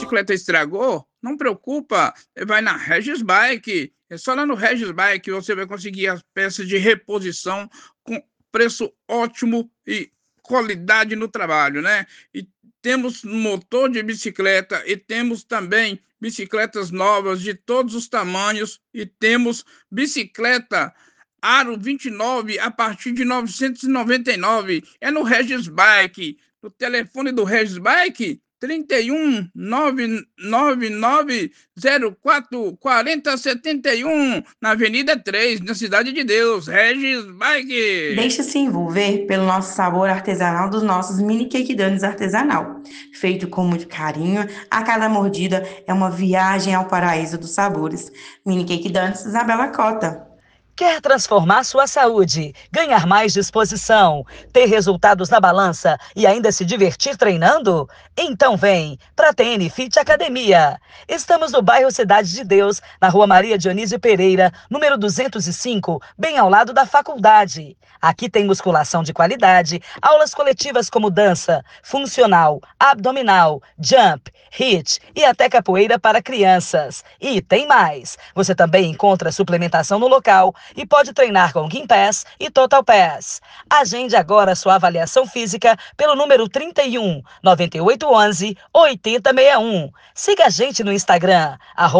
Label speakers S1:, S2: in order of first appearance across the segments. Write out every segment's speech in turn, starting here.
S1: bicicleta estragou, não preocupa, vai na Regis Bike. É só lá no Regis Bike você vai conseguir as peças de reposição com preço ótimo e qualidade no trabalho, né? E temos motor de bicicleta e temos também bicicletas novas de todos os tamanhos e temos bicicleta Aro 29 a partir de 999. É no Regis Bike. O telefone do Regis Bike 31 999 04 40 71, na Avenida 3, na Cidade de Deus. Regis Bike.
S2: Deixe-se envolver pelo nosso sabor artesanal dos nossos mini cake donuts artesanal. Feito com muito carinho, a cada mordida é uma viagem ao paraíso dos sabores. Mini cake donuts Isabela Cota.
S3: Quer transformar sua saúde, ganhar mais disposição, ter resultados na balança e ainda se divertir treinando? Então vem para a TN Fit Academia. Estamos no bairro Cidade de Deus, na Rua Maria Dionísio Pereira, número 205, bem ao lado da faculdade. Aqui tem musculação de qualidade, aulas coletivas como dança, funcional, abdominal, jump, HIIT e até capoeira para crianças. E tem mais! Você também encontra suplementação no local e pode treinar com Gympass e Total Pass. Agende agora sua avaliação física pelo número 31 9811 8061. Siga a gente no Instagram,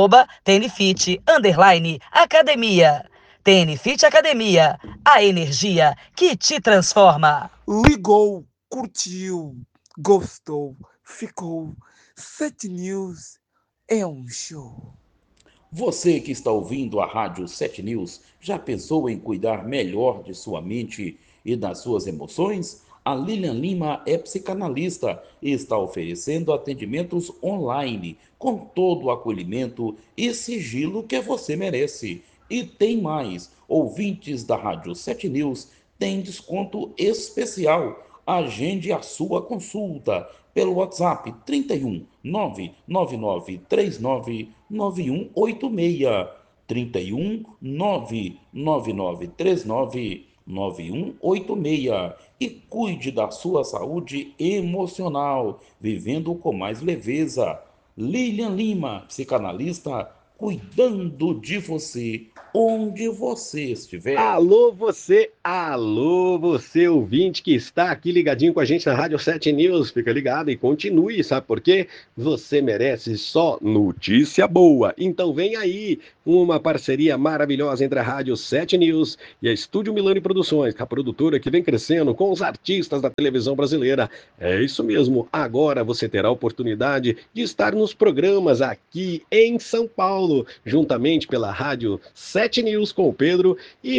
S3: @TNFit_Academia. TNFit Academia, a energia que te transforma.
S4: Ligou, curtiu, gostou, ficou. 7 News é um show.
S5: Você que está ouvindo a Rádio 7 News, já pensou em cuidar melhor de sua mente e das suas emoções? A Lilian Lima é psicanalista e está oferecendo atendimentos online com todo o acolhimento e sigilo que você merece. E tem mais, ouvintes da Rádio 7 News têm desconto especial. Agende a sua consulta pelo WhatsApp 31 99939 9186. 31 99939 9186. E cuide da sua saúde emocional, vivendo com mais leveza. Lilian Lima, psicanalista, cuidando de você, onde você estiver.
S6: Alô você ouvinte que está aqui ligadinho com a gente na Rádio 7 News, fica ligado e continue, sabe por quê? Você merece só notícia boa. Então vem aí uma parceria maravilhosa entre a Rádio 7 News e a Estúdio Milani Produções, a produtora que vem crescendo com os artistas da televisão brasileira. É isso mesmo, agora você terá a oportunidade de estar nos programas aqui em São Paulo, juntamente pela Rádio 7 News com o Pedro e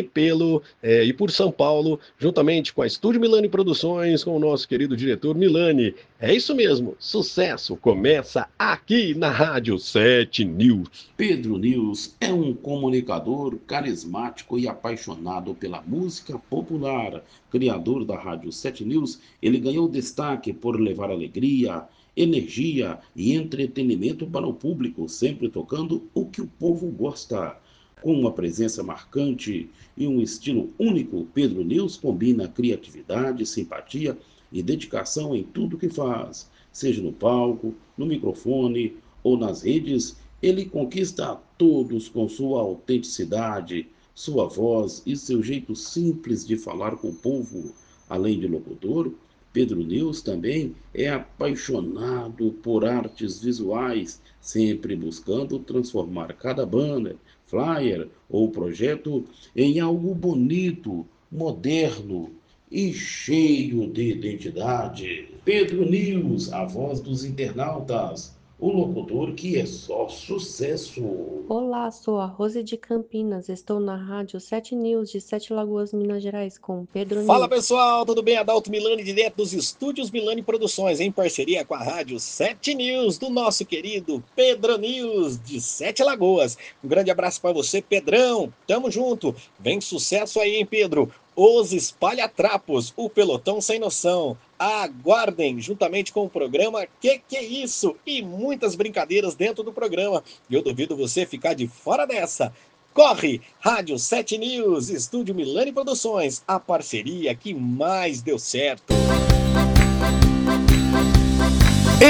S6: por São Paulo, juntamente com a Estúdio Milani Produções, com o nosso querido diretor Milani. É isso mesmo, sucesso começa aqui na Rádio 7 News.
S5: Pedro News é um comunicador carismático e apaixonado pela música popular. Criador da Rádio 7 News, ele ganhou destaque por levar alegria, energia e entretenimento para o público, sempre tocando o que o povo gosta. Com uma presença marcante e um estilo único, Pedro News combina criatividade, simpatia e dedicação em tudo que faz. Seja no palco, no microfone ou nas redes, ele conquista a todos com sua autenticidade, sua voz e seu jeito simples de falar com o povo. Além de locutor, Pedro News também é apaixonado por artes visuais, sempre buscando transformar cada banner, flyer ou projeto em algo bonito, moderno e cheio de identidade. Pedro News, a voz dos internautas, o locutor que é só sucesso.
S7: Olá, sou a Rose de Campinas, estou na Rádio 7 News de Sete Lagoas, Minas Gerais, com Pedro News.
S6: Fala pessoal, tudo bem? Adalto Milani, direto dos estúdios Milani Produções, em parceria com a Rádio 7 News, do nosso querido Pedro News, de Sete Lagoas. Um grande abraço para você, Pedrão, tamo junto, vem sucesso aí, hein, Pedro? Os Espalha-Trapos, o pelotão sem noção. Aguardem, juntamente com o programa Que é Isso? E muitas brincadeiras dentro do programa. E eu duvido você ficar de fora dessa. Corre! Rádio 7 News, Estúdio Milani Produções, a parceria que mais deu certo.
S8: Ei,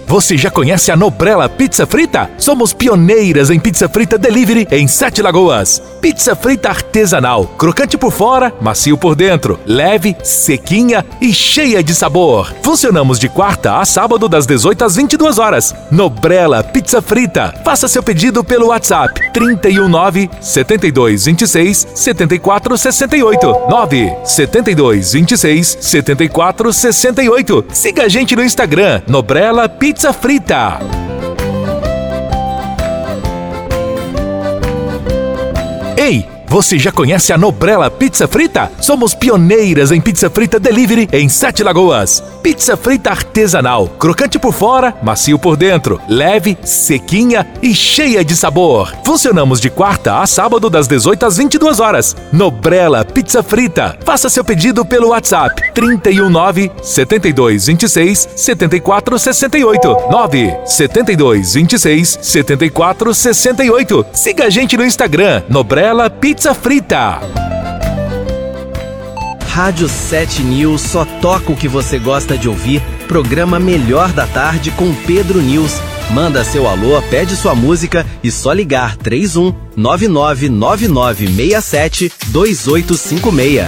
S8: você já conhece a Nobrella Pizza Frita? Somos pioneiras em pizza frita delivery em 7 Lagoas. Pizza frita artesanal, crocante por fora, macio por dentro, leve, sequinha e cheia de sabor. Funcionamos de quarta a sábado das 18 às 22 horas. Nobrella Pizza Frita. Faça seu pedido pelo WhatsApp 319-7226-7468. 9-7226-7468. Siga a gente no Instagram, Nobrella Pizza Frita. Ei, você já conhece a Nobrella Pizza Frita? Somos pioneiras em pizza frita delivery em 7 Lagoas. Pizza frita artesanal, crocante por fora, macio por dentro, leve, sequinha e cheia de sabor. Funcionamos de quarta a sábado das 18 às 22 horas. Nobrella Pizza Frita. Faça seu pedido pelo WhatsApp 319-7226-7468. 9-7226-7468. Siga a gente no Instagram, Nobrella Pizza Frita.
S9: Rádio 7 News só toca o que você gosta de ouvir. Programa Melhor da Tarde com Pedro News. Manda seu alô, pede sua música e só ligar 31 999967 2856.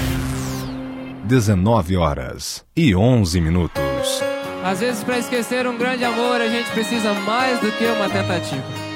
S10: 19h11.
S11: Às vezes, para esquecer um grande amor, a gente precisa mais do que uma tentativa.